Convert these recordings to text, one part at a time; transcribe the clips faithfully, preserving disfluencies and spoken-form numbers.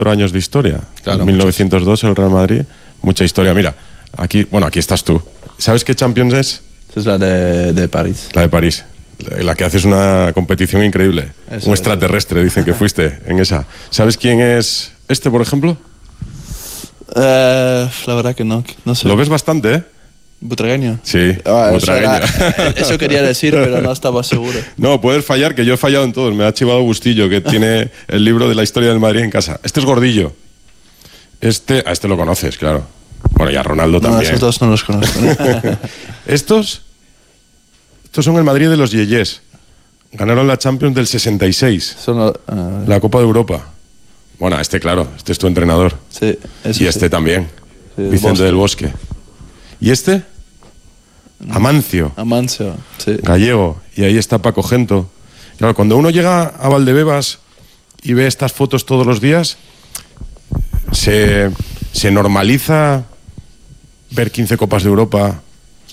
años de historia. Claro, en mil novecientos dos el Real Madrid, mucha historia. Mira, aquí, bueno, aquí estás tú. ¿Sabes qué Champions es? Es la de, de París. La de París. La que haces una competición increíble. Eso, Un extraterrestre, eso. Dicen que fuiste en esa. ¿Sabes quién es este, por ejemplo? Uh, la verdad que no, no sé. Lo ves bastante, ¿eh? ¿Butragueño? Sí, ah, butragueño. Eso, era, eso quería decir, pero no estaba seguro. No, puedes fallar, que yo he fallado en todos. Me ha chivado Bustillo, que tiene el libro de la historia del Madrid en casa. Este es Gordillo. Este, a este lo conoces, claro. Bueno, y a Ronaldo no, también. Esos dos no los conozco. Estos, estos son el Madrid de los Yeyés. Ganaron la Champions del sesenta y seis. Son, uh, la Copa de Europa. Bueno, este, claro, este es tu entrenador. Sí, eso y este sí. también. Sí, Vicente Bosque. del Bosque. ¿Y este? Amancio. Amancio, sí. Gallego. Y ahí está Paco Gento. Claro, cuando uno llega a Valdebebas y ve estas fotos todos los días, se, se normaliza ver quince Copas de Europa,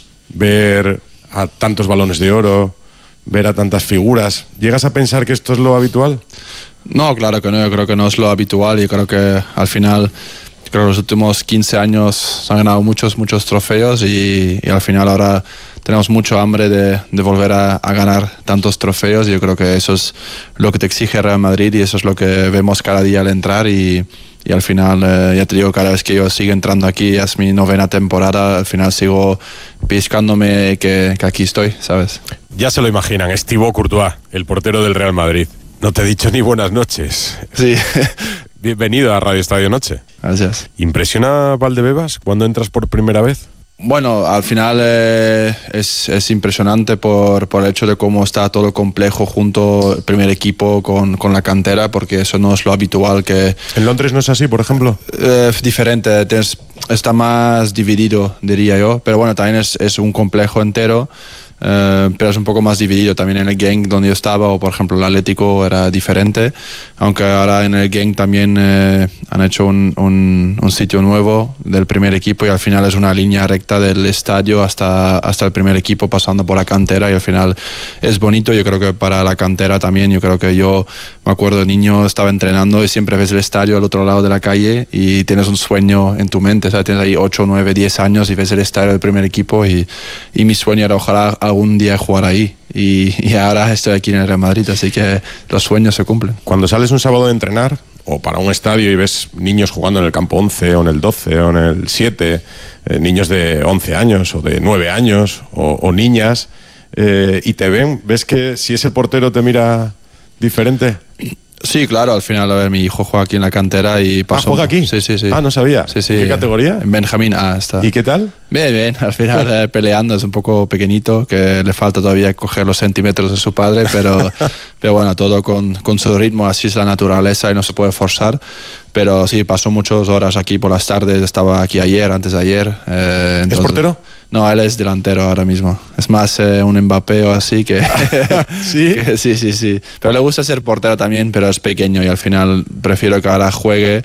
ver a tantos balones de oro, ver a tantas figuras. ¿Llegas a pensar que esto es lo habitual? No, claro que no, yo creo que no es lo habitual. Yo creo que al final, creo que los últimos quince años se han ganado muchos, muchos trofeos y, y al final ahora tenemos mucho hambre de, de volver a, a ganar tantos trofeos y yo creo que eso es lo que te exige Real Madrid y eso es lo que vemos cada día al entrar y, y al final, eh, ya te digo, cada vez que yo sigo entrando aquí, ya es mi novena temporada, al final sigo piscándome que, que aquí estoy, ¿sabes? Ya se lo imaginan, es Thibaut Courtois, el portero del Real Madrid. No te he dicho ni buenas noches. Sí. Bienvenido a Radio Estadio Noche. Gracias. ¿Impresiona Valdebebas cuando entras por primera vez? Bueno, al final eh, es, es impresionante por, por el hecho de cómo está todo complejo junto el primer equipo con, con la cantera, porque eso no es lo habitual que... ¿En Londres no es así, por ejemplo? Eh, diferente, tienes, está más dividido, diría yo, pero bueno, también es, es un complejo entero. Uh, pero es un poco más dividido también en el Genk donde yo estaba, o por ejemplo el Atlético era diferente, aunque ahora en el Genk también eh, han hecho un, un, un sitio nuevo del primer equipo y al final es una línea recta del estadio hasta, hasta el primer equipo pasando por la cantera y al final es bonito. Yo creo que para la cantera también, yo creo que yo me acuerdo de niño estaba entrenando y siempre ves el estadio al otro lado de la calle y tienes un sueño en tu mente, o sea, tienes ahí ocho, nueve, diez años y ves el estadio del primer equipo y, y mi sueño era ojalá algún día jugar ahí y, y ahora estoy aquí en el Real Madrid, así que los sueños se cumplen. Cuando sales un sábado de entrenar o para un estadio y ves niños jugando en el campo once o en el doce o en el siete, eh, niños de once años o de nueve años o, o niñas eh, y te ven, ¿ves que si ese portero te mira diferente? Sí, claro, al final, a ver, mi hijo juega aquí en la cantera y pasó... ¿Ah, juega aquí? Sí, sí, sí. Ah, no sabía. Sí, sí. ¿En qué categoría? En Benjamín A está. ¿Y qué tal? Bien, bien, al final eh, peleando, es un poco pequeñito, que le falta todavía coger los centímetros de su padre, pero, pero bueno, todo con, con su ritmo, así es la naturaleza y no se puede forzar. Pero sí, pasó muchas horas aquí por las tardes, estaba aquí ayer, antes de ayer. Eh, entonces, ¿Es portero? No, él es delantero ahora mismo. Es más eh, un Mbappé o así que... ¿Sí? que... Sí, sí, sí. Pero le gusta ser portero también, pero es pequeño y al final prefiero que ahora juegue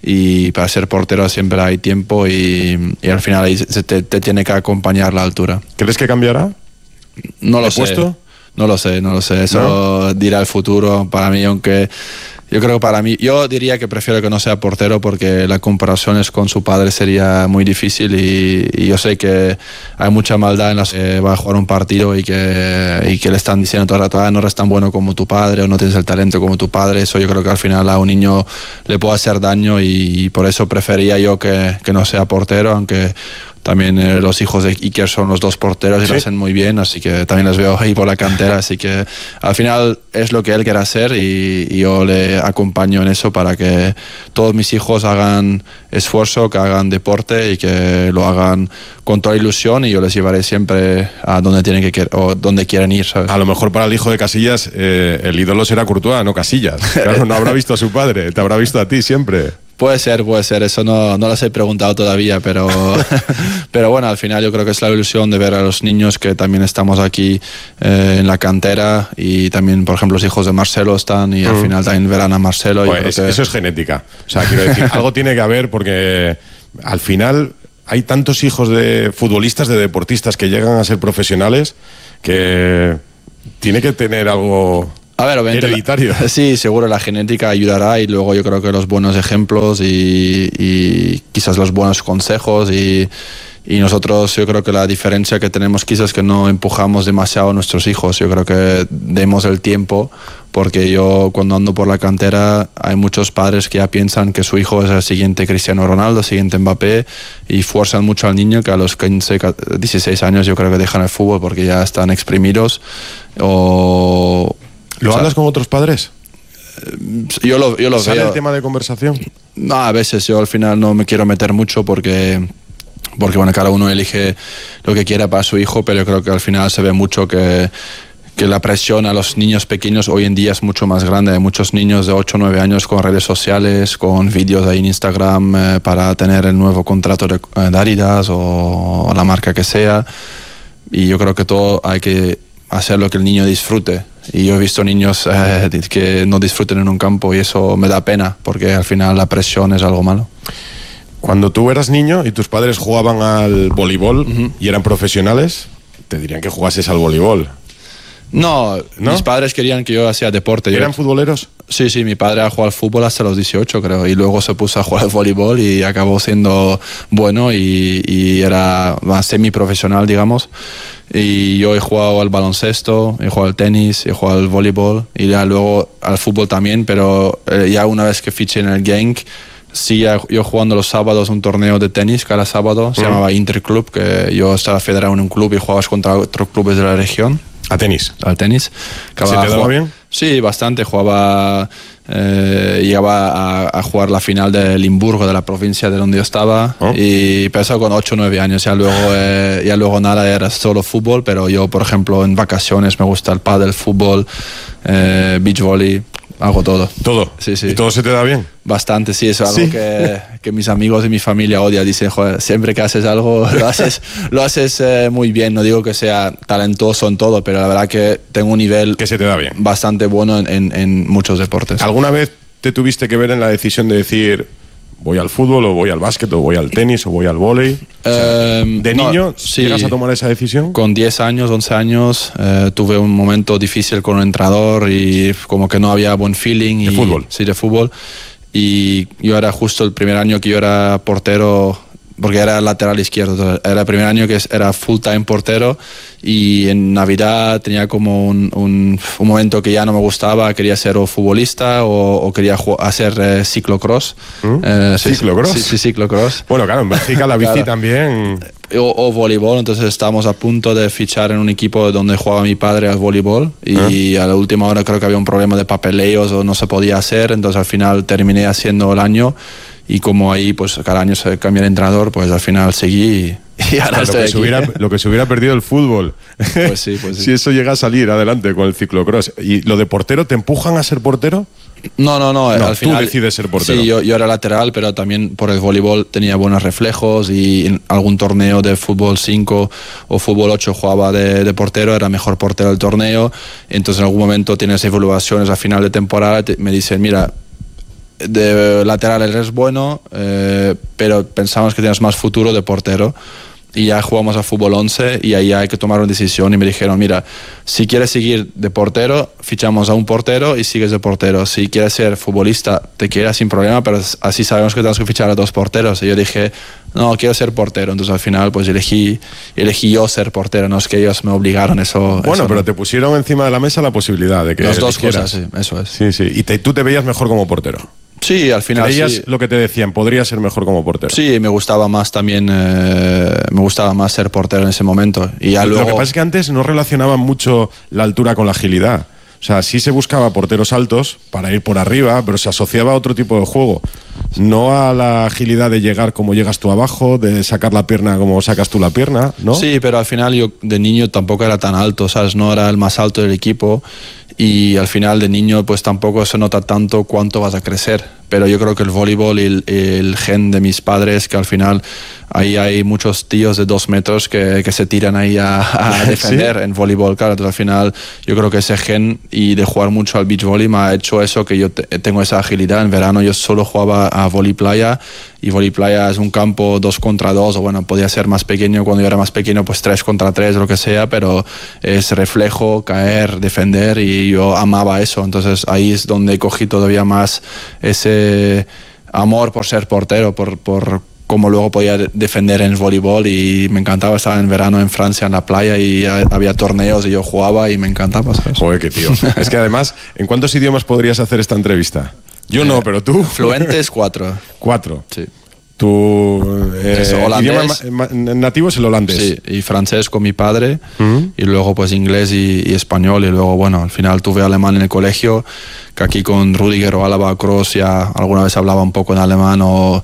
y para ser portero siempre hay tiempo y, y al final ahí se te, te tiene que acompañar la altura. ¿Crees que cambiará? No lo ¿De sé. puesto? No lo sé, no lo sé. Eso ¿No? dirá el futuro para mí, aunque... Yo creo que para mí, yo diría que prefiero que no sea portero porque la comparación es con su padre sería muy difícil y, y yo sé que hay mucha maldad en las que va a jugar un partido y que, y que le están diciendo todo el rato, ah, no eres tan bueno como tu padre o no tienes el talento como tu padre. Eso yo creo que al final a un niño le puede hacer daño y, y por eso prefería yo que, que no sea portero, aunque también eh, los hijos de Iker son los dos porteros y ¿Sí? lo hacen muy bien, así que también les veo ahí por la cantera, así que al final es lo que él quiere hacer y, y yo le acompaño en eso para que todos mis hijos hagan esfuerzo, que hagan deporte y que lo hagan con toda ilusión y yo les llevaré siempre a donde tienen que o donde quieren ir, ¿sabes? A lo mejor para el hijo de Casillas eh, el ídolo será Courtois, no Casillas. Claro, no habrá visto a su padre, te habrá visto a ti siempre. Puede ser, puede ser, eso no, no los he preguntado todavía, pero, pero bueno, al final yo creo que es la ilusión de ver a los niños que también estamos aquí eh, en la cantera y también, por ejemplo, los hijos de Marcelo están y mm. al final también verán a Marcelo. Pues es, que... Eso es genética, o sea, quiero decir, algo tiene que haber porque al final hay tantos hijos de futbolistas, de deportistas que llegan a ser profesionales que tiene que tener algo... A ver, obviamente, hereditario. Sí, seguro la genética ayudará y luego yo creo que los buenos ejemplos y, y quizás los buenos consejos y, y nosotros yo creo que la diferencia que tenemos quizás es que no empujamos demasiado a nuestros hijos. Yo creo que demos el tiempo, porque yo cuando ando por la cantera hay muchos padres que ya piensan que su hijo es el siguiente Cristiano Ronaldo, el siguiente Mbappé, y fuerzan mucho al niño, que a los quince, dieciséis años yo creo que dejan el fútbol porque ya están exprimidos. O, ¿Lo o sea, hablas con otros padres? Yo lo, yo lo ¿Sale veo. el tema de conversación? No, a veces yo al final no me quiero meter mucho porque... porque bueno, cada uno elige lo que quiera para su hijo, pero yo creo que al final se ve mucho que, que la presión a los niños pequeños hoy en día es mucho más grande. Hay muchos niños de ocho o nueve años con redes sociales, con vídeos ahí en Instagram eh, para tener el nuevo contrato de, de Adidas o, o la marca que sea, y yo creo que todo hay que hacer lo que el niño disfrute. Y yo he visto niños eh, que no disfruten en un campo y eso me da pena, porque al final la presión es algo malo. Cuando tú eras niño y tus padres jugaban al voleibol uh-huh. y eran profesionales, te dirían que jugases al voleibol. No, ¿No? Mis padres querían que yo hacía deporte. ¿Eran yo... futboleros? Sí, sí, mi padre ha jugado al fútbol hasta los dieciocho, creo, y luego se puso a jugar al voleibol y acabó siendo bueno y, y era semiprofesional, digamos. Y yo he jugado al baloncesto, he jugado al tenis, he jugado al voleibol y ya luego al fútbol también, pero eh, ya una vez que fiché en el Genk, sí, yo jugando los sábados un torneo de tenis cada sábado, se mm. llamaba Interclub, que yo estaba federado en un club y jugabas contra otros clubes de la región. ¿A tenis? Al tenis. ¿Se te daba bien? Sí, bastante. Jugaba, eh, llegaba a, a jugar la final de Limburgo, de la provincia de donde yo estaba, oh. y empezó con ocho o nueve años. Ya luego, eh, ya luego nada, era solo fútbol, pero yo, por ejemplo, en vacaciones me gusta el pádel, fútbol, eh, beach volley. Hago todo. ¿Todo? Sí, sí. ¿Y todo se te da bien? Bastante, sí. Eso es algo ¿Sí? que, que mis amigos y mi familia odian. Dicen, joder, siempre que haces algo lo haces, lo haces eh, muy bien. No digo que sea talentoso en todo, pero la verdad que tengo un nivel... Que se te da bien. Bastante bueno en, en, en muchos deportes. ¿Alguna vez te tuviste que ver en la decisión de decir... voy al fútbol, o voy al básquet, o voy al tenis, o voy al vóley? O sea, eh, ¿de no, niño sí. llegas a tomar esa decisión? Con diez años, once años, eh, tuve un momento difícil con un entrenador y como que no había buen feeling. ¿De y, fútbol? Sí, de fútbol. Y yo era justo el primer año que yo era portero, porque era lateral izquierdo. Era el primer año que era full time portero, y en Navidad tenía como un, un, un momento que ya no me gustaba, quería ser o futbolista o, o quería hacer eh, ciclocross. ¿Mm? Eh, sí, ¿Ciclocross? Sí, sí, ciclocross. Bueno, claro, en Bélgica la bici claro. también... O, o voleibol, entonces estábamos a punto de fichar en un equipo donde jugaba mi padre al voleibol y ¿Eh? a la última hora creo que había un problema de papeleos o no se podía hacer, entonces al final terminé haciendo el año. Y como ahí pues cada año se cambia el entrenador, pues al final seguí y, y ahora estoy lo, que aquí. se hubiera, lo que se hubiera perdido el fútbol. Pues sí, pues sí. Si eso llega a salir adelante con el ciclocross. ¿Y lo de portero, te empujan a ser portero? No, no, no. no al final, tú decides ser portero. Sí, yo, yo era lateral, pero también por el voleibol tenía buenos reflejos y en algún torneo de fútbol cinco o fútbol ocho jugaba de, de portero, era mejor portero del torneo. Entonces en algún momento tienes evaluaciones a final de temporada, te, me dicen, mira, de lateral eres bueno, eh, pero pensamos que tienes más futuro de portero. Y ya jugamos a fútbol once y ahí hay que tomar una decisión y me dijeron, mira, si quieres seguir de portero, fichamos a un portero y sigues de portero. Si quieres ser futbolista, te quedas sin problema, pero así sabemos que tenemos que fichar a dos porteros. Y yo dije, no, quiero ser portero. Entonces al final pues elegí, elegí yo ser portero, no es que ellos me obligaron. Eso, bueno, eso pero no. te pusieron encima de la mesa la posibilidad de que las dos quieras. cosas, sí, eso es. Sí, sí. Y te, tú te veías mejor como portero. Sí, al final ¿Creías sí. lo que te decían? ¿Podría ser mejor como portero? Sí, me gustaba más también, eh, me gustaba más ser portero en ese momento. Y ya lo luego... que pasa es que antes no relacionaban mucho la altura con la agilidad. O sea, sí se buscaba porteros altos para ir por arriba, pero se asociaba a otro tipo de juego. No a la agilidad de llegar como llegas tú abajo, de sacar la pierna como sacas tú la pierna, ¿no? Sí, pero al final yo de niño tampoco era tan alto, ¿sabes? No era el más alto del equipo y al final de niño pues tampoco se nota tanto cuánto vas a crecer. pero yo creo que el voleibol y el, el gen de mis padres, que al final ahí hay muchos tíos de dos metros que, que se tiran ahí a, a defender ¿sí? en voleibol, claro, entonces al final yo creo que ese gen y de jugar mucho al beach volley me ha hecho eso, que yo te, tengo esa agilidad. En verano yo solo jugaba a volley playa, y volley playa es un campo dos contra dos, o bueno, podía ser más pequeño, cuando yo era más pequeño pues tres contra tres, lo que sea, pero es reflejo, caer, defender, y yo amaba eso. Entonces ahí es donde cogí todavía más ese amor por ser portero, por, por cómo luego podía defender en el voleibol, y me encantaba. Estar en verano en Francia en la playa y había torneos y yo jugaba y me encantaba, ¿sabes? Joder, qué tío. Es que además, ¿en cuántos idiomas podrías hacer esta entrevista? Yo eh, no, pero tú. Fluentes, cuatro. Cuatro. Sí. Tu eh, idioma ma- ma- nativo es el holandés. Sí, y francés con mi padre, uh-huh. y luego pues inglés y, y español, y luego bueno, al final tuve alemán en el colegio, que aquí con Rudiger o Alaba Kroos ya alguna vez hablaba un poco en alemán, o,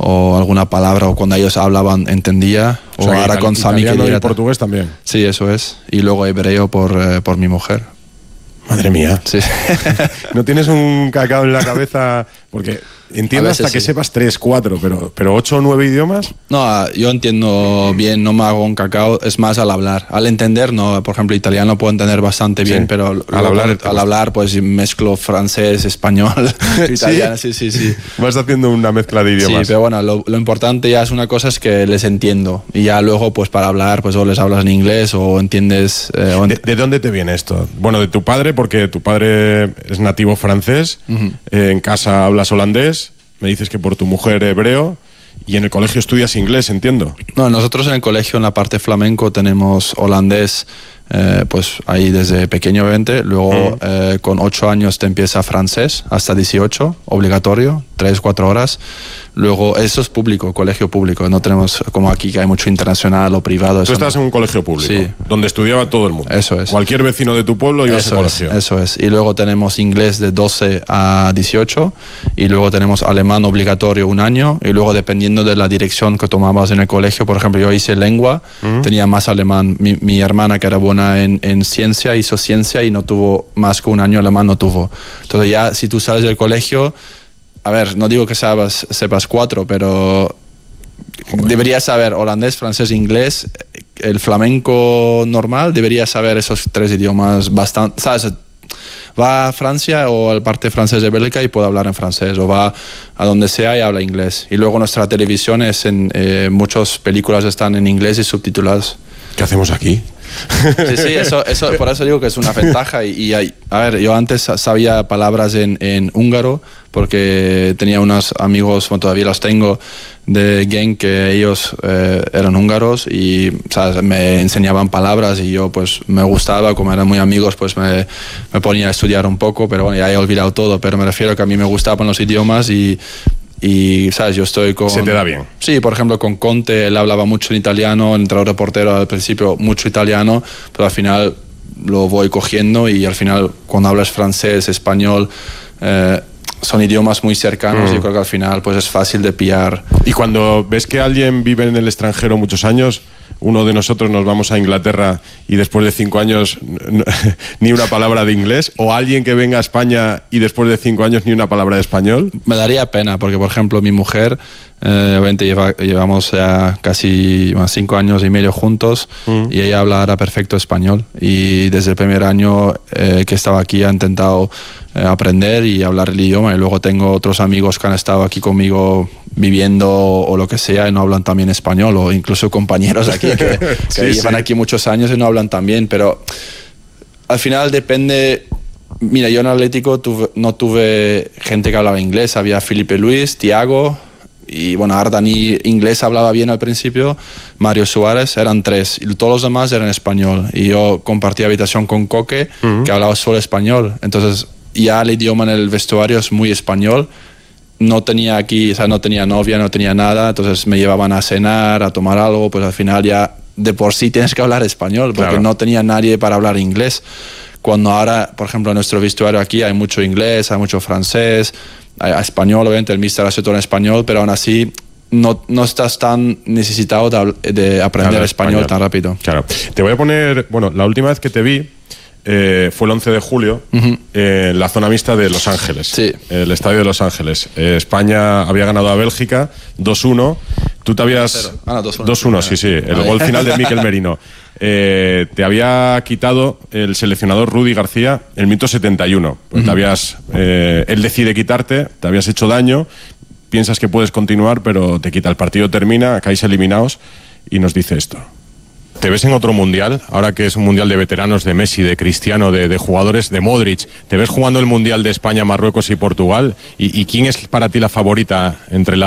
o alguna palabra, o cuando ellos hablaban entendía, o, o sea, ahora itali- con Sami italiano y portugués también. Sí, eso es, y luego hebreo por, eh, por mi mujer. Madre mía. Sí. ¿No tienes un cacao en la cabeza? Porque entiendo hasta que sí. sepas tres, cuatro, pero, pero ocho o nueve idiomas. No, yo entiendo bien, no me hago un cacao, es más al hablar. Al entender, no, por ejemplo, italiano puedo entender bastante bien, sí. pero al luego, hablar, al hablar pues mezclo francés, español, italiano, sí, sí, sí. Vas haciendo una mezcla de idiomas. Sí, pero bueno, lo, lo importante ya es una cosa, es que les entiendo, y ya luego pues para hablar pues o les hablas en inglés o entiendes... Eh, o ent- ¿De, ¿De dónde te viene esto? Bueno, de tu padre, porque tu padre es nativo francés, uh-huh. eh, en casa hablas holandés, me dices que por tu mujer hebreo, y en el colegio estudias inglés, entiendo. No, nosotros en el colegio, en la parte flamenco, tenemos holandés, eh, pues ahí desde pequeño obviamente, luego uh-huh. eh, con ocho años te empieza francés, hasta dieciocho, obligatorio, tres, cuatro horas. Luego, eso es público, colegio público, no tenemos como aquí que hay mucho internacional o privado. Tú estás no. en un colegio público, sí. donde estudiaba todo el mundo. Eso es. Cualquier vecino de tu pueblo iba a ese colegio. Es, eso es. Y luego tenemos inglés de doce a dieciocho, y luego tenemos alemán obligatorio un año, y luego dependiendo de la dirección que tomabas en el colegio, por ejemplo, yo hice lengua, uh-huh. tenía más alemán. Mi, mi hermana, que era buena en, en ciencia, hizo ciencia y no tuvo más que un año alemán, no tuvo. Entonces ya, si tú sales del colegio... A ver, no digo que sepas, sepas cuatro, pero bueno. deberías saber holandés, francés, inglés, el flamenco normal, deberías saber esos tres idiomas bastante, ¿sabes? Va a Francia o al parte francés de Bélgica y puede hablar en francés, o va a donde sea y habla inglés. Y luego nuestra televisión es en, eh, muchas películas están en inglés y subtituladas. ¿Qué hacemos aquí? Sí, sí, eso, eso, por eso digo que es una ventaja. Y, y hay, a ver, yo antes sabía palabras en, en húngaro, porque tenía unos amigos, bueno, todavía los tengo, de gang, que ellos eh, eran húngaros y, ¿sabes?, me enseñaban palabras, y yo pues me gustaba, como eran muy amigos, pues me, me ponía a estudiar un poco, pero bueno, ya he olvidado todo, pero me refiero a que a mí me gustaban los idiomas y... Y, ¿sabes? Yo estoy con... ¿Se te da bien? Sí, por ejemplo, con Conte, él hablaba mucho en italiano, el entrenador de portero al principio mucho italiano, pero al final lo voy cogiendo, y al final cuando hablas francés, español, eh, son idiomas muy cercanos, mm. yo creo que al final pues es fácil de pillar. Y cuando ves que alguien vive en el extranjero muchos años, uno de nosotros nos vamos a Inglaterra y después de cinco años ni una palabra de inglés, o alguien que venga a España y después de cinco años ni una palabra de español. Me daría pena, porque por ejemplo mi mujer, eh, obviamente lleva, llevamos ya casi más cinco años y medio juntos, mm. y ella habla ahora perfecto español, y desde el primer año eh, que estaba aquí ha intentado eh, aprender y hablar el idioma, y luego tengo otros amigos que han estado aquí conmigo viviendo o lo que sea y no hablan también español, o incluso compañeros aquí que, que sí, llevan sí. aquí muchos años y no hablan tan bien, pero al final depende. Mira, yo en Atlético tuve, no tuve gente que hablaba inglés, había Felipe Luis, Thiago, y bueno, Ardani inglés hablaba bien al principio, Mario Suárez, eran tres, y todos los demás eran español, y yo compartía habitación con Coque, uh-huh. que hablaba solo español, entonces ya el idioma en el vestuario es muy español. No tenía aquí, o sea, no tenía novia, no tenía nada, entonces me llevaban a cenar, a tomar algo, pues al final ya de por sí tienes que hablar español, porque claro. no tenía nadie para hablar inglés. Cuando ahora, por ejemplo, en nuestro vestuario aquí hay mucho inglés, hay mucho francés, hay español, obviamente el míster hace todo en español, pero aún así no, no estás tan necesitado de, de aprender claro, español, español tan rápido. Claro. Te voy a poner, bueno, la última vez que te vi, eh, fue el once de julio, uh-huh. eh, en la zona mixta de Los Ángeles, sí. el estadio de Los Ángeles. Eh, España había ganado a Bélgica dos uno. Tú te habías... Ah, no, dos uno. dos uno, sí, sí. El vale. Gol final de Mikel Merino. Eh, te había quitado el seleccionador Rudy García el minuto setenta y uno. Pues uh-huh. te habías, eh, él decide quitarte, te habías hecho daño, piensas que puedes continuar, pero te quita. El partido termina, caéis eliminados y nos dice esto. ¿Te ves en otro mundial? Ahora que es un mundial de veteranos, de Messi, de Cristiano, de, de jugadores, de Modric. ¿Te ves jugando el mundial de España, Marruecos y Portugal? ¿Y, y quién es para ti la favorita entre la